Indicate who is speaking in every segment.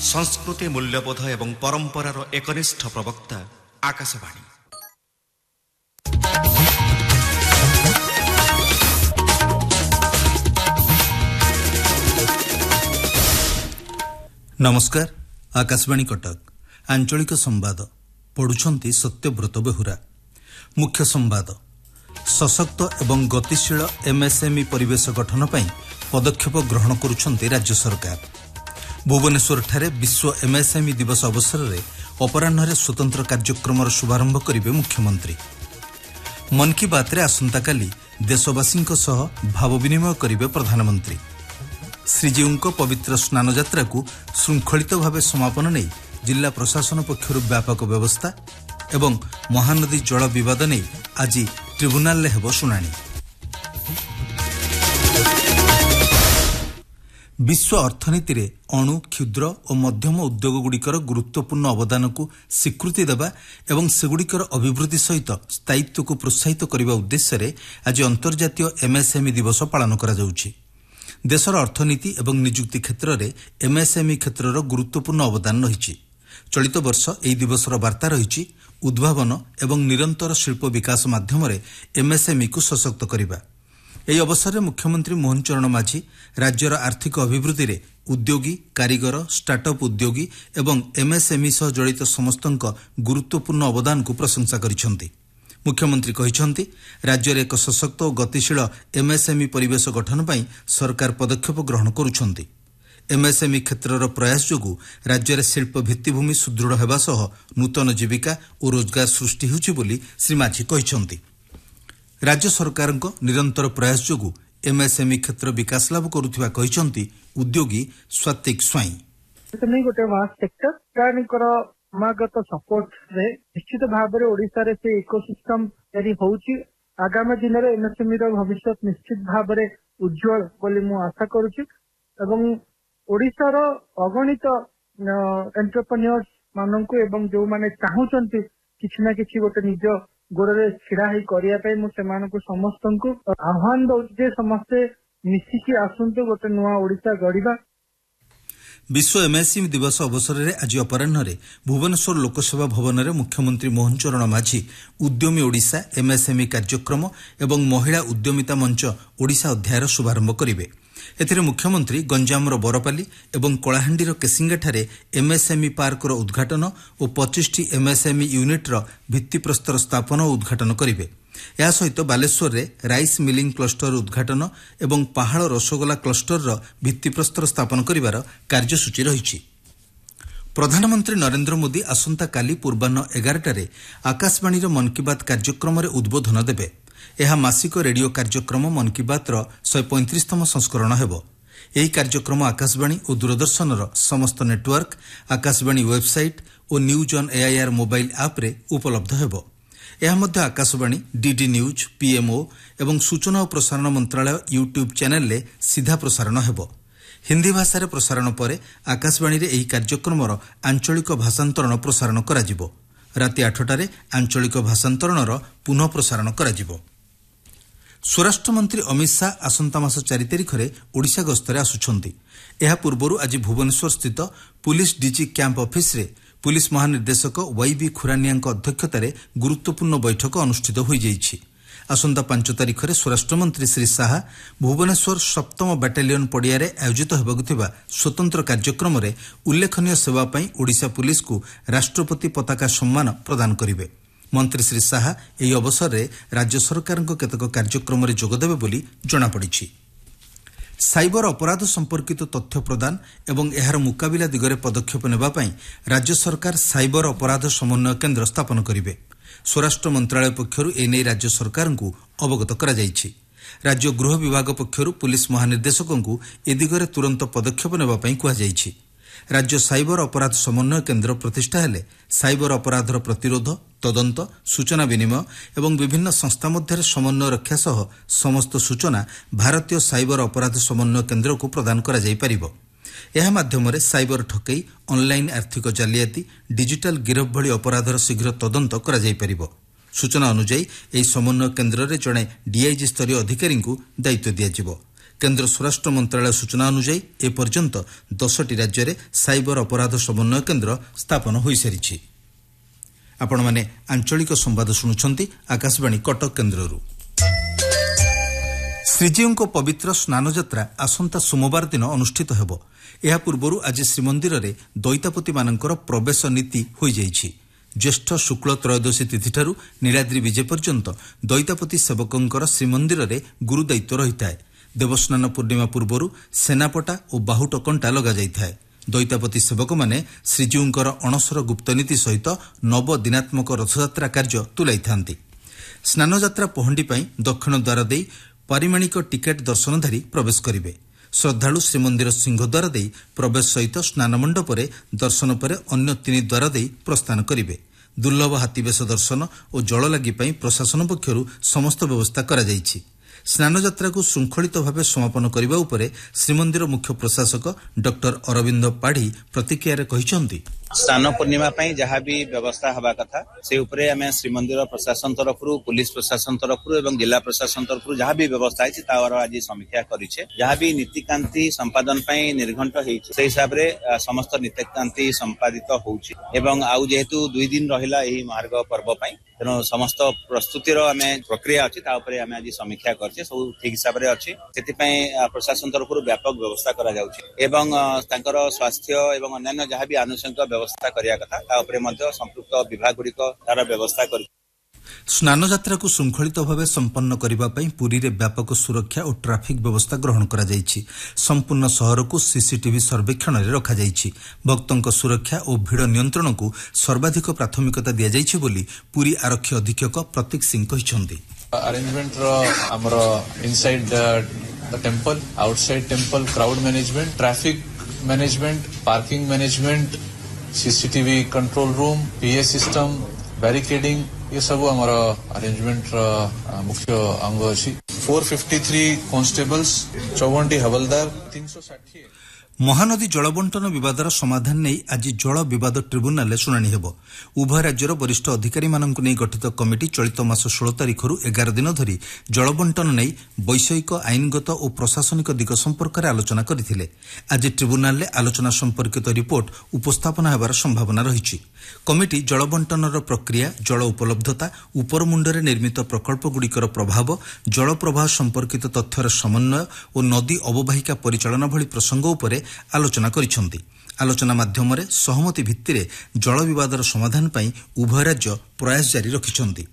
Speaker 1: संस्कृति मूल्यबोध एवं परंपरार एकनिष्ठ प्रवक्ता आकाशवाणी।
Speaker 2: नमस्कार। आकाशवाणी कटक आंचलिक संवाद पढ़ुछंती सत्यव्रत बेहुरा। मुख्य संवाद सशक्त एवं गतिशील एमएसएमई परिवेश गठन पई पदक्षेप ग्रहण करुछंती राज्य सरकार। भुवनेश्वर ठारे विश्व एमएसएमई दिवस अवसर में अपराह्न स्वतंत्र कार्यक्रम शुभारंभ करेंगे मुख्यमंत्री। मन की बात रे आसंता काली देशवासी भाव विनिमय करेंगे प्रधानमंत्री। श्रीजीव पवित्र स्नान यात्रा को श्रृंखलित भाव समापन नहीं जिला प्रशासन पक्षर व्यापक व्यवस्था एवं महानदी जल विवाद नहीं आज ट्रिब्यूनाल में हेब शुणाणी। विश्व अर्थनीति रे अणु क्षुद्र और मध्यम उद्योगगुड़िकर गुरुत्वपूर्ण अवदान को स्वीकृति देवा एवं सेगुड़िकर अभिवृद्धि सहित स्थायित्व को प्रोत्साहित करने उद्देश्य आज अंतर्जातीय एमएसएमई दिवस पालन करा जाउछि। देशर अर्थनीति एवं निजुक्ति क्षेत्र में एमएसएमई क्षेत्रर गुरुत्वपूर्ण अवदान रही। चलित वर्ष यह दिवसर वार्ता रही उद्भावन एवं निरंतर शिल्प विकास माध्यम एमएसएमई को सशक्त करने। यह अवसर में मुख्यमंत्री मोहन चरण माझी राज्यर आर्थिक अभिवृद्धि रे उद्योगी कारीगर स्टार्टअप उद्योगी एवं एमएसएमई सह जड़ित समस्त गुरुत्वपूर्ण अवदान को प्रशंसा करिसेंति। मुख्यमंत्री कहिसेंति राज्य रे एक सशक्त और गतिशील एमएसएमई परिवेश गठन पई सरकार पदक्षेप ग्रहण करुछंती। एमएसएमई क्षेत्रर प्रयास जोगु राज्य रे शिल्प भित्तिभूमि सुदृढ़ हेबा सह नूतन जीविका और रोजगार सृष्टि होछि बोली श्री माझी कहिसेंति। राज्य सरकार निरंतर प्रयास जोगु एमएसएमई क्षेत्र विकास लाभ करुथिबा कहिसेंति उद्योगी स्वातिक स्वाई।
Speaker 3: गोटे वास्ट सेक्टर क्रमागत सपोर्ट रे निश्चित भाव में ओडिशा रे से इकोसिस्टम यदि होउची आगामी दिन रे एमएसएमई रो भविष्य निश्चित भाव में उज्जवल बोली मु आशा करूची एवं ओडिशा रो अगणित एंटरप्रेन्योर्स माननकु एवं जो माने चाहुचंती किछि ना किछि गोटे निज गोड़े छिड़ा ही करिया पे मु सेमानकु समस्तनकु आह्वान दउची जे समस्ते मिसिकी आसंतु गोटे नुआ ओडिशा गढ़िबा।
Speaker 2: विश्व एमएसएमई दिवस अवसर में आज अपराह्न भुवनेश्वर लोकसेवा भवन में मुख्यमंत्री मोहन चरण माझी उद्यमी ओडिशा एमएसएमई कार्यक्रम एवं महिला उद्यमिता मंच ओडिशा अध्यायर शुभारंभ करेंगे। एथिरे मुख्यमंत्री गंजामर बरपाली एवं कलाहांडीर केसिंगाठारे एमएसएमई पार्कर उद्घाटन और 25टी एमएसएमई यूनिट्र भित्तिप्रस्तर स्थापन और उद्घाटन करेंगे। या सहित बालेश्वर रे राइस मिलिंग क्लस्टर उद्घाटन एवं पहाड़ रसगोला क्लस्टर भित्तिप्रस्तर स्थापन करिवार कार्यसूची रही। प्रधानमंत्री नरेंद्र मोदी आसंता काली पूर्वाह्न 11टारे आकाशवाणी मन की बात कार्यक्रम रे उद्बोधन देबे। यह मासिक रेडियो कार्यक्रम मन की बात 135तम संस्करण हेबो। यही कार्यक्रम आकाशवाणी और दूरदर्शन समस्त नेटवर्क आकाशवाणी वेबसाइट और news on AIR mobile app रे उपलब्ध हेबो। यह मध्य आकाशवाणी डीडी न्यूज पीएमओ एवं सूचना और प्रसारण मंत्रालय यूट्यूब चैनल ले सीधा प्रसारण हेबो। हिंदी भाषा रे प्रसारण परे आकाशवाणी रे एही कार्यक्रमर आंचलिक भाषांतरण प्रसारण कराजिबो। राति 8टारे आंचलिक भाषांतरणर पुनः प्रसारण कराजिबो। स्वराष्ट्र मंत्री अमित शाह आसंता मास 4 तारिखरे ओडिशा गस्तरे आसुछंती। एहा पूर्वरु आज भुवनेश्वर स्थित पुलिस डीजी कैंप ऑफिस रे पुलिस महानिर्देशक वाईबी खुरानिया अध्यक्षतार गुरुत्वपूर्ण बैठक अनुष्ठित हो जाइछि। आसंता 5 तारिखरे स्वराष्ट्र मंत्री श्री शाह भुवनेश्वर 7म बाटालियन पड़िया रे आयोजित हेबाकु थिबा स्वतंत्र कार्यक्रम रे उल्लेखनीय सेवा पई ओडिशा पुलिस को राष्ट्रपति पताका सम्मान प्रदान करिवे। मंत्री श्री शाह एही अवसर रे राज्य सरकार केतक कार्यक्रम रे जोगदेबे बोली जणा पड़िछि। साइबर अपराध संपर्कित तथ्य प्रदान एवं एहार मुकाबिला दिगरे पदक्षेप नेबा पई राज्य सरकार साइबर अपराध समन्वय केन्द्र स्थापन करिवे। स्वराष्ट्र मंत्रालय पक्षरु एनै राज्य सरकार को अवगत करा जाइछि। राज्य गृह विभाग पक्षरु पुलिस महानिर्देशकଙ୍କୁ ए दिगरे तुरंत पदक्षेप नेबा पई कुहा जाइछि। राज्य साइबर अपराध समन्वय केन्द्र प्रतिष्ठा हेले साइबर अपराधर प्रतिरोध तदंत सूचना विनिमय एवं विभिन्न संस्था मध्य समन्वय रक्षा सह समस्त सूचना भारतीय साइबर अपराध समन्वय केन्द्र को प्रदान करा जाई परिबो। यह माध्यम साइबर ठकई ऑनलाइन आर्थिक जालियाती डिजिटल गिरफ भली अपराधर शीघ्र तदंत करा जाई परिबो। सूचना अनुसार यह समन्वय केन्द्र रे जणे डीआईजी स्तरीय अधिकारी को दायित्व दिया जिवो। केन्द्र स्वराष्ट्र मंत्रालय सूचना अनुसार एपर्यंत 10टी राज्य में साइबर अपराध समन्वय केन्द्र स्थापन हो सारी। आपण माने आंचलिक संवाद शुणुछंती आकाशवाणी कटक केन्द्ररू। श्रीजीउंको पवित्र स्नान यात्रा आसंता सोमवार दिन अनुष्ठित हेबो। एहा पूर्वरु आज श्रीमंदिर रे दैतापति मानकर प्रवेश नीति होई जाइछि। ज्येष्ठ शुक्ल त्रयोदशी तिथिठारु नीलाद्री विजय पर्यंत दैतापति सेवकंकर श्रीमंदिर रे गुरुदायित्व रहिताए। देवस्नान पूर्णिमा पूर्वरु सेनापटा और बाहुट कंटा लगा जाइथाए। दैतापति सेवक माने श्रीजीउंकर अणसर गुप्तनीति सहित नव दिनात्मक रथयात्रा कार्य तुलाई थांती। स्नान यात्रा पहंडी पई दक्षिण द्वार देई पारिमाणिक टिकेट दर्शनधारी प्रवेश करिवे। श्रद्धालु श्रीमंदिर सिंहद्वार देई प्रवेश सहित स्नान मंडपरे दर्शन पर अन्य 3 द्वार देई प्रस्थान करिवे। दुर्लभ हाथीवेश दर्शन और जल लागि पई प्रशासन पक्षरु समस्त व्यवस्था करा जाइछि। स्नान यात्रा को श्रृंखलित भाव समापन करने उपरे श्रीमंदिर मुख्य प्रशासक डॉक्टर अरविंद पाढ़ी प्रतिक्रिया कहिसंती।
Speaker 4: स्नान पूर्णिमा जहाँ भी व्यवस्था हवा कथा से उपरे आमे श्रीमंदिर प्रशासन तरफरु पुलिस प्रशासन तरफरु एवं जिला प्रशासन तरफरु जहाँ भी व्यवस्था है तार आज समीक्षा करिछे। जहाँ भी नीतिकांति संपादन पई निर्घंट हेछि से हिसाब रे समस्त नीतिकांति संपादित होउछि एवं आउ जेहेतु 2 दिन रहिला एही मार्ग पर्व पई तेणु समस्त प्रस्तुतिर आमे प्रक्रिया अछि ता उपरे आमे आज समीक्षा करछे। सब ठीक हिसाब रे अछि सेति पई प्रशासन तरफरु व्यापक व्यवस्था करा जाउछि एवं तांकर स्वास्थ्य एवं अन्य जहाँ भी आनुषंगिक व्यवस्था करिया कथा ता उपरे मध्य संपुक्त विभाग गुड़िक तार व्यवस्था करि।
Speaker 2: स्नान यात्रा को श्रृंखलित भाव संपन्न करने पर पुरी रे व्यापक सुरक्षा और ट्राफिक व्यवस्था ग्रहण करा जाइछि। संपूर्ण शहर को सीसीटीवी सर्वेक्षण रे रखा जाइछि। भक्तों सुरक्षा और भीड़ नियंत्रण को सर्वाधिक प्राथमिकता दिया जाइछि बोली पुरी आरक्षी अधीक्षक प्रतीक सिंह कहिसंती।
Speaker 5: अरेंजमेंट हमर inside the temple outside temple crowd management traffic management parking management CCTV control room PA system barricading ये सब हमारा अरेंजमेंट मुख्य अंग अछि। 453 कांस्टेबल्स 54 हवलदार 360
Speaker 2: महानदी जलबंटन विवादर समाधान नहीं आज जल विवाद ट्रिब्यूनाल शुणाणी हेब। उभय राज्यर वरिष्ठ अधिकारी मानक नहीं गठित कमिटी चलित मास 16 तारिखरु 11 दिन धरी जलबंटन नहीं वैषयिक आईनगत और प्रशासनिक दिग संपर्क में आलोचना करथिले। आज ट्रिब्यूनाल आलोचना संपर्कित रिपोर्ट उपस्थापन हेबार संभावना रही। कमिटी जलबंटनर प्रक्रिया जल उपलब्धता उपरमुंडरे निर्मित प्रकल्पगुड़िकर प्रभाव जल प्रवाह संपर्कित तथ्यर समन्वय और नदी अवबाहिका परिचालना भली प्रसंग उपरे आलोचना करिसंती। आलोचना माध्यम सहमति भित्तिरे जल विवादर समाधान पई उभय राज्य प्रयास जारी रखिसंती।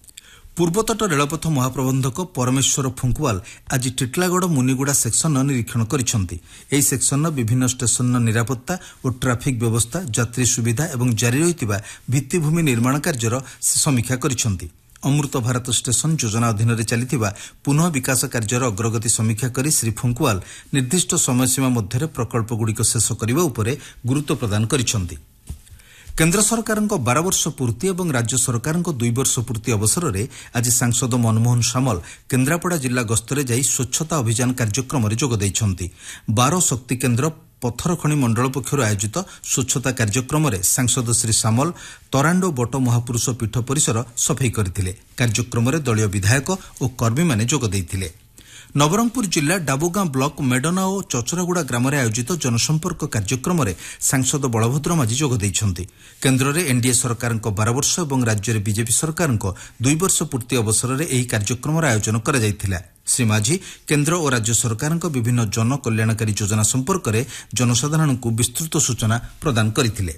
Speaker 2: पूर्वतट रेलपथ महाप्रबंधक परमेश्वर फुंकवाल आज टिटलागढ़ मुनिगुड़ा सेक्शन निरीक्षण करिसंती। एही सेक्शन विभिन्न स्टेशन निरापत्ता और ट्राफिक व्यवस्था यात्री सुविधा एवं जारी रहितिबा भित्तिभूमि निर्माण कार्यर समीक्षा करिसंती। अमृत भारत स्टेशन योजना अधीन चलिथिबा पुनः विकास कार्यर अग्रगति समीक्षा करी श्री फुंकवाल निर्दिष्ट समयसीमा मध्य प्रकल्पगुड़िक शेष करने उपरे गुरुत्व प्रदान करिसंती। केन्द्र सरकार 12 वर्ष पूर्ति और राज्य सरकार 2 वर्ष पूर्ति अवसर में आज सांसद मनमोहन सामल केन्द्रापड़ा जिला गस्तरे जाई स्वच्छता अभियान कार्यक्रम में जोग दैछंती। 12 शक्ति केन्द्र पथरखणी मंडल पक्षर आयोजित स्वच्छता कार्यक्रम में सांसद श्री सामल तरांडो बट महापुरुष पीठ परिसर सफाई करथिले। कार्यक्रम में दलीय विधायक और कर्मी माने जोग दैथिले। नवरंगपुर जिला डाबोगां ब्लॉक मेडना और चचरागुड़ा ग्राम में आयोजित जनसंपर्क कार्यक्रम में सांसद बलभद्र माझी जोग दैछंती। केन्द्र में एनडीए सरकार 12 वर्ष और राज्य में बीजेपी सरकार 2 वर्ष पूर्ति अवसर में यह कार्यक्रम आयोजन करा जायथिला। श्री माझी केन्द्र और राज्य सरकार विभिन्न जन कल्याणकारी योजना संपर्क में जनसाधारण को विस्तृत सूचना प्रदान करथिले।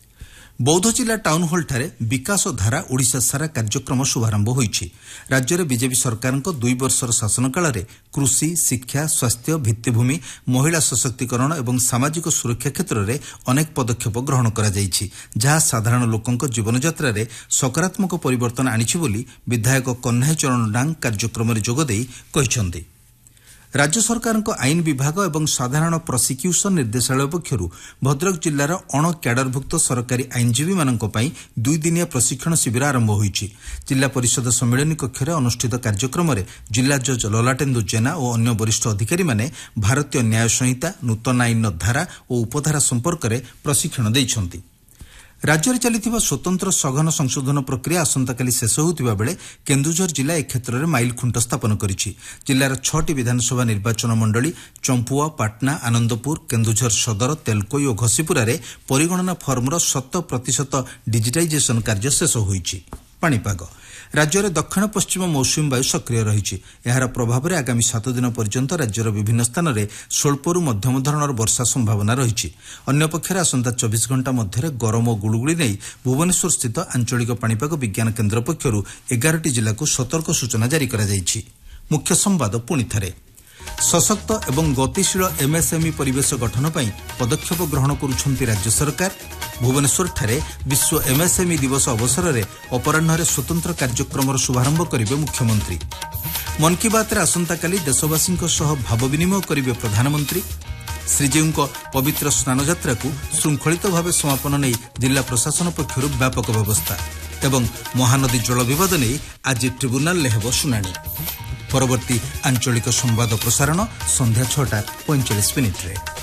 Speaker 2: बौद्ध जिला टाउन हॉल ठारे विकास धारा ओडिशा सारा कार्यक्रम शुभारंभ होईछि। राज्य में बीजेपी सरकार 2 वर्षर शासन काल में कृषि शिक्षा स्वास्थ्य भित्तिभूमि महिला सशक्तिकरण और सामाजिक सुरक्षा क्षेत्र में अनेक पदक्षेप ग्रहण करा जायछि, जहाँ साधारण लोकंक जीवन यात्रा रे सकारात्मक परिवर्तन आनिछि बोली विधायक कन्हाई चरण डांग कार्यक्रम में जोग देई कहिसंती। राज्य सरकार आईन विभाग और साधारण प्रसिक्यूशन निर्देशालय पक्षर भद्रक जिलार अण क्याडरभुक्त सरकारी आईनजीवी मानक पई 2 दिनिया प्रशिक्षण शिविर आरंभ होईछि। जिला परिषद सम्मेलनी कक्ष में अनुष्ठित कार्यक्रम में जिला जज ललाटेन्दु जेना और अन्य वरिष्ठ अधिकारी माने भारतीय न्याय संहिता नूतन आईन धारा और उपधारा संपर्क में प्रशिक्षण दैछंती। राज्य में चलता स्वतंत्र सघन संशोधन प्रक्रिया आसंताकाली शेष होता बेले केन्दुझर जिला ए क्षेत्र में माइल खुंट स्थापन करिछि। जिलार 6टी विधानसभा निर्वाचन मंडली चंपुआ, पाटना, आनंदपुर, केन्दुझर सदर, तेलकोई और घसीपुरा रे परिगणना फर्मर 100% डिजिटाइजेशन कार्य शेष होइछि। पाणीपाग राज्य में दक्षिण पश्चिम मौसुमी वायु सक्रिय रही। यार प्रभाव में आगामी 7 दिन पर्यंत राज्यर विभिन्न स्थान में स्वल्परू मध्यम धरणर वर्षा संभावना रही। अन्यपक्षे आसंता 24 घंटा मध्य गरम और गुळुगुळी नहीं भुवनेश्वर स्थित आंचलिक पाणीपाग विज्ञान केन्द्र पक्षर 11टी जिला को सतर्क सूचना जारी करा जायछि। मुख्य संवाद पुणी थे। सशक्त एवं गतिशील एमएसएमई परिवेश गठन पर पदक्षेप ग्रहण करुछंती राज्य सरकार। भुवनेश्वर ठारे विश्व एमएसएमई दिवस अवसर में अपराह्न स्वतंत्र कार्यक्रम शुभारंभ करेंगे मुख्यमंत्री। मन की बात आसंताकाली देशवासी भाव विनिमय करेंगे प्रधानमंत्री। श्रीजीव पवित्र स्नान यात्रा को श्रृंखलित भाव समापन नहीं जिला प्रशासन पक्षर व्यापक व्यवस्था एवं महानदी जल विवाद नहीं आज ट्रिब्यूनाल हेब शुनानी। परवर्ती आंचलिक संवाद प्रसारण संध्या 6:45 रे।